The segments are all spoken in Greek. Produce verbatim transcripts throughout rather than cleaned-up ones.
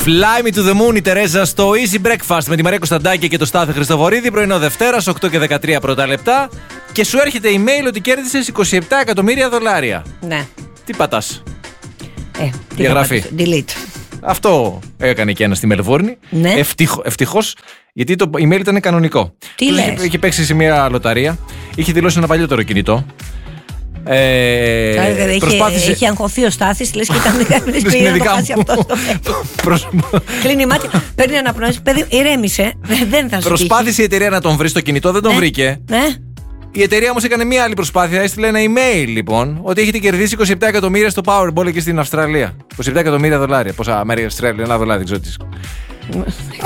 Fly me to the moon, η Τερέζα στο Easy Breakfast με τη Μαρία Κωνσταντάκη και το Στάθη Χριστοβορίδη. Πρωινό Δευτέρας, οκτώ και δεκατρία πρώτα λεπτά. Και σου έρχεται email ότι κέρδισες είκοσι επτά εκατομμύρια δολάρια. Ναι. Τι πατάς? Ε, διαγραφή. Delete. Αυτό έκανε και ένα στη Μελβούρνη. Ναι. Ευτυχώς, ευτυχώς, γιατί το email ήταν κανονικό. Τι Είχε, λες? είχε παίξει σε μια λοταρία. Είχε δηλώσει ένα παλιότερο κινητό. Ε, Έχει, προσπάθησε... έχει αγχωθεί ο Στάθης, λες και ήταν δικά να το χάσει αυτό στο κλείνει μάτια, παίρνει αναπνοές. Παιδί, ηρέμησε, δεν θα σου Προσπάθησε η εταιρεία να τον βρει στο κινητό, δεν τον ναι. βρήκε. Ναι. Η εταιρεία όμως έκανε μία άλλη προσπάθεια. Έστειλε ένα email λοιπόν ότι έχετε κερδίσει είκοσι επτά εκατομμύρια στο Powerball εκεί στην Αυστραλία. είκοσι επτά εκατομμύρια δολάρια. Πόσα Αμερική, Αυστραλία, ένα δολάρι, δεν ξέρω τι.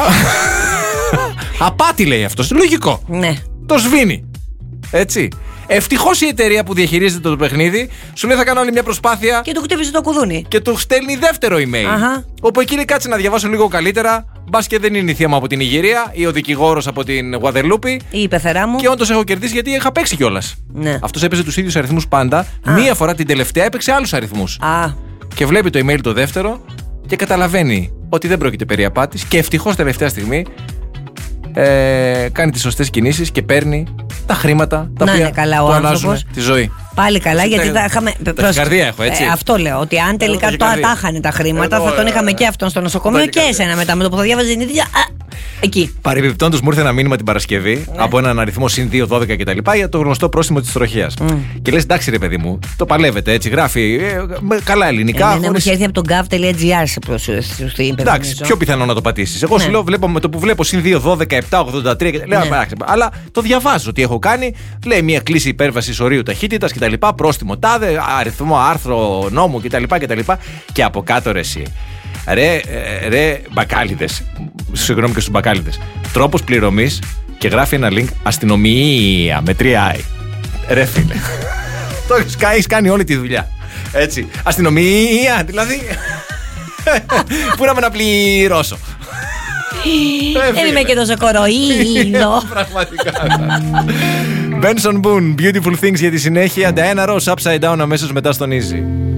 Απάτη λέει αυτός. Λογικό. Ναι. Το σβήνει. Έτσι. Ευτυχώς η εταιρεία που διαχειρίζεται το παιχνίδι σου λέει θα κάνω άλλη μια προσπάθεια. Και του χτύπησε το κουδούνι. Και του στέλνει δεύτερο email. Αχα. Όπου εκεί λέει κάτσε να διαβάσω λίγο καλύτερα. Μπας και δεν είναι η θεία μου από την Ιγυρία ή ο δικηγόρος από την Γουαδελούπη. Ή η πεθερά μου. Και όντως έχω κερδίσει γιατί είχα παίξει κιόλας. Ναι. Αυτός έπαιζε τους ίδιους αριθμούς πάντα. Α. Μία φορά την τελευταία έπαιξε άλλους αριθμούς. Α. Και βλέπει το email το δεύτερο και καταλαβαίνει ότι δεν πρόκειται περί απάτης. Και ευτυχώς τελευταία στιγμή ε, κάνει τις σωστές κινήσεις και παίρνει τα χρήματα τα να οποία καλά, του αλλάζουν τη ζωή. Πάλι καλά, Εσύ γιατί τα, θα είχαμε. Ταχυκαρδία έχω, έτσι. Ε, αυτό λέω. Ότι αν τελικά το ατάχανε τα χρήματα, εγώ, θα τον είχαμε και αυτόν στο νοσοκομείο και εσένα μετά. Με το που θα διάβαζε την ίδια. Εκεί. Παρεμπιπτόντως μου ήρθε ένα μήνυμα την Παρασκευή ναι. από έναν αριθμό συν δύο, δώδεκα κτλ. Για το γνωστό πρόστιμο της τροχέας. Mm. Και λες εντάξει ρε παιδί μου, το παλεύετε έτσι, γράφει ε, με καλά ελληνικά. Εμένα μου είχε έρθει από το gov.gr σε προσοχή. Εντάξει, πιο πιθανό να το πατήσεις. Εγώ ναι. σου λέω βλέπω, με το που βλέπω συν δύο, δώδεκα, επτά, ογδόντα τρία. Λέω, ναι. Αλλά το διαβάζω τι έχω κάνει. Λέει μια κλίση υπέρβασης ορίου ταχύτητας κτλ. Πρόστιμο τάδε, αριθμό, άρθρο νόμου κτλ. Και από κάτω ρε εσύ. Ρε, ρε μπακάλιδες. Συγγνώμη και στους μπακάλιδες. Τρόπος πληρωμής και γράφει ένα link αστυνομία με τρία i. Ρε φίλε. Το έχεις κάνει όλη τη δουλειά. Έτσι. Αστυνομία, δηλαδή. Πού να με να πληρώσω. Δεν είμαι και τόσο κοροϊδό. Πραγματικά. Benson Boone, Beautiful Things για τη συνέχεια. Diana Ross, Upside Down αμέσως μετά στον Easy.